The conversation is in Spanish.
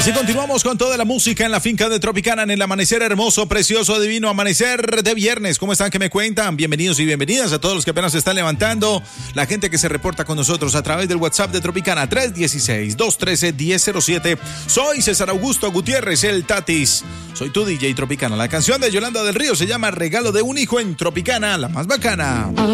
Así continuamos con toda la música en la finca de Tropicana en el amanecer hermoso, precioso, divino amanecer de viernes. ¿Cómo están? ¿Qué me cuentan? Bienvenidos y bienvenidas a todos los que apenas se están levantando. La gente que se reporta con nosotros a través del WhatsApp de Tropicana 316-213-1007. Soy César Augusto Gutiérrez, el Tatis. Soy tu DJ Tropicana. La canción de Yolanda del Río se llama Regalo de un hijo en Tropicana, la más bacana.